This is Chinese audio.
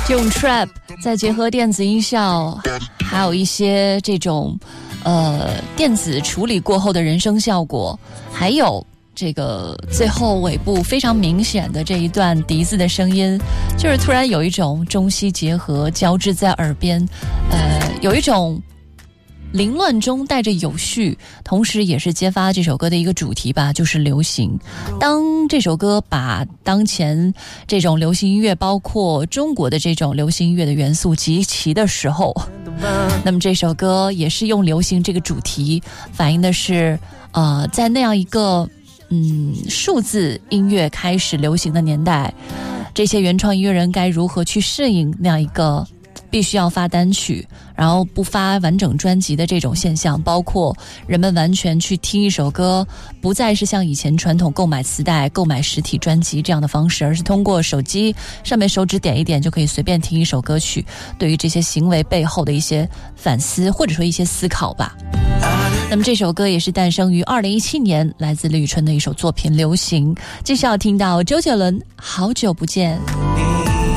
这种 trap 再结合电子音效，还有一些这种电子处理过后的人声效果，还有这个最后尾部非常明显的这一段笛子的声音，就是突然有一种中西结合交织在耳边，有一种凌乱中带着有序，同时也是揭发这首歌的一个主题吧，就是流行。当这首歌把当前这种流行音乐，包括中国的这种流行音乐的元素集齐的时候，那么这首歌也是用流行这个主题，反映的是在那样一个数字音乐开始流行的年代，这些原创音乐人该如何去适应那样一个必须要发单曲然后不发完整专辑的这种现象，包括人们完全去听一首歌不再是像以前传统购买磁带购买实体专辑这样的方式，而是通过手机上面手指点一点就可以随便听一首歌曲，对于这些行为背后的一些反思或者说一些思考吧。那么这首歌也是诞生于2017年，来自李宇春的一首作品《流行》。接下来要听到周杰伦《好久不见》。